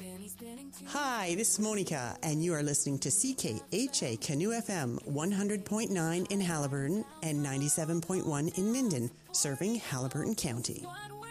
Hi, this is Monica, and you are listening to CKHA Canoe FM 100.9 in Haliburton and 97.1 in Minden, serving Haliburton County.